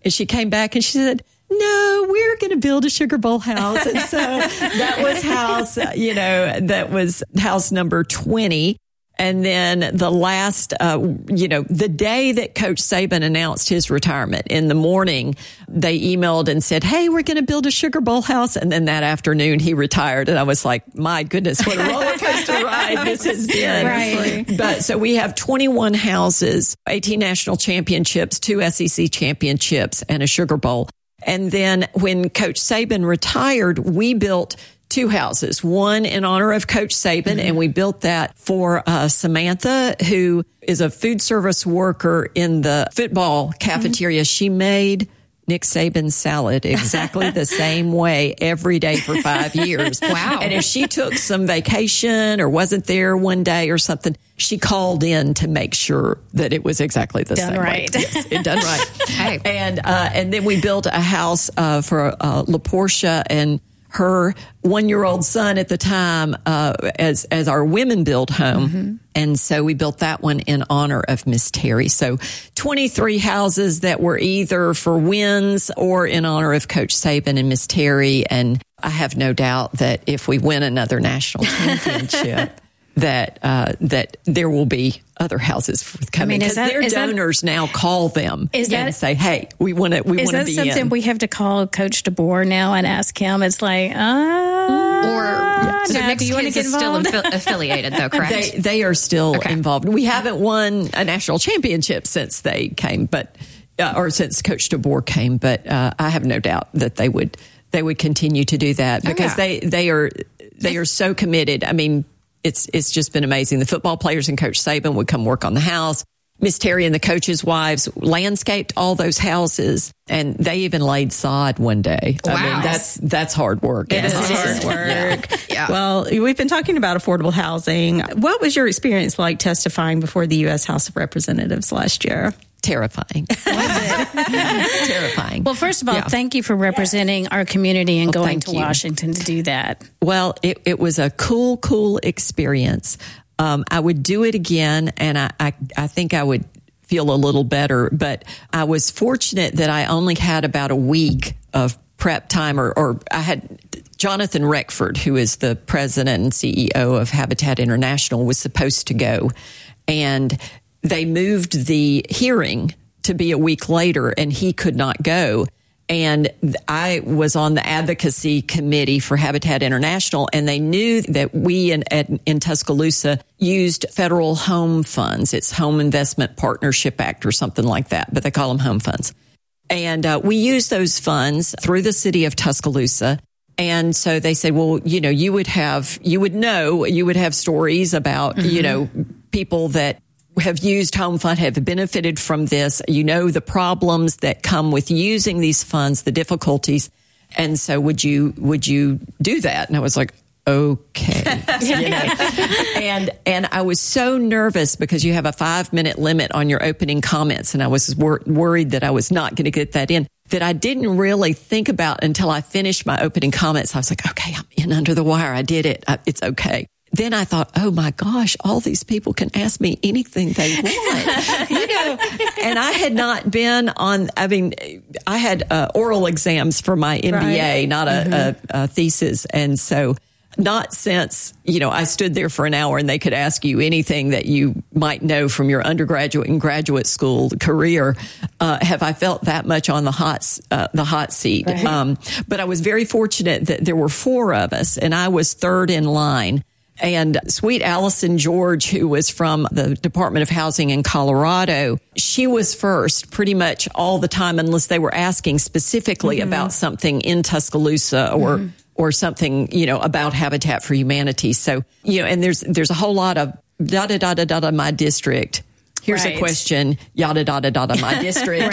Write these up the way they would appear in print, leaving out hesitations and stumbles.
And she came back and she said, no, we're going to build a Sugar Bowl house. And so that was house number 20. And then the last, the day that Coach Saban announced his retirement, in the morning, they emailed and said, hey, we're going to build a Sugar Bowl house. And then that afternoon he retired. And I was like, my goodness, what a roller coaster ride this has been. Right. But so we have 21 houses, 18 national championships, 2 SEC championships, and a Sugar Bowl. And then when Coach Saban retired, we built 2 houses, one in honor of Coach Saban, and we built that for Samantha, who is a food service worker in the football cafeteria. She made Nick Saban's salad exactly the same way every day for 5 years. Wow. And if she took some vacation or wasn't there one day or something, she called in to make sure that it was exactly the same right. way. Yes, it done right. Hey. And then we built a house for LaPortia and her 1-year-old son at the time as our women build home. Mm-hmm. And so we built that one in honor of Miss Terry. So 23 houses that were either for wins or in honor of Coach Saban and Miss Terry. And I have no doubt that if we win another national championship, that there will be other houses coming, because their donors now call them and say, "Hey, we want to be in." Is that something we have to call Coach DeBoer now and ask him? It's like, so Nick's Kids is still affiliated, though, correct? They are still involved. We haven't won a national championship since they came, or since Coach DeBoer came. But I have no doubt that they would continue to do that, because they are so committed. I mean, it's just been amazing. The football players and Coach Saban would come work on the house. Miss Terry and the coaches' wives landscaped all those houses, and they even laid sod one day. Wow. I mean, that's hard work. It is hard work. Yeah. Well, we've been talking about affordable housing. What was your experience like testifying before the U.S. House of Representatives last year? Terrifying. Terrifying. Well, first of all, thank you for representing our community and going to Washington to do that. Well, it was a cool experience. I would do it again, and I think I would feel a little better. But I was fortunate that I only had about a week of prep time, or I had Jonathan Reckford, who is the president and CEO of Habitat International, was supposed to go. And they moved the hearing to be a week later, and he could not go. And I was on the advocacy committee for Habitat International, and they knew that we in Tuscaloosa used federal home funds. It's Home Investment Partnership Act or something like that, but they call them home funds. And we used those funds through the city of Tuscaloosa. And so they said, well, you would have stories about, people that have used home fund, have benefited from this, the problems that come with using these funds, the difficulties. And so would you do that? And I was like, okay. And I was so nervous because you have a 5-minute limit on your opening comments. And I was worried that I was not going to get that in, that I didn't really think about until I finished my opening comments. I was like, okay, I'm in under the wire. I did it. It's okay. Then I thought, oh my gosh, all these people can ask me anything they want, and I had not been I had oral exams for my MBA, not a thesis. And so not since, I stood there for an hour and they could ask you anything that you might know from your undergraduate and graduate school career, have I felt that much on the hot seat. Right. But I was very fortunate that there were 4 of us and I was third in line. And sweet Allison George, who was from the Department of Housing in Colorado, she was first pretty much all the time, unless they were asking specifically about something in Tuscaloosa or something, about Habitat for Humanity. So, and there's a whole lot of da-da-da-da-da my district. Here's a question, yada, yada, yada, my district.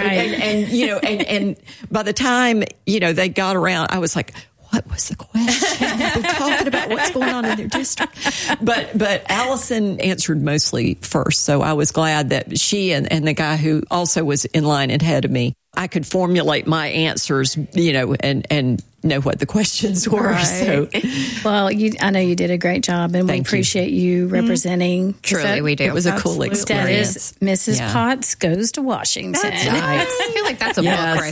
And by the time, they got around, I was like, what was the question? We're talking about what's going on in their district. But Allison answered mostly first. So I was glad that she and the guy who also was in line ahead of me, I could formulate my answers, and know what the questions were. Right. So, well, I know you did a great job, and we appreciate you representing. Truly, we do. It was a cool experience. That is Mrs. Potts Goes to Washington. That's nice. I feel like that's a book right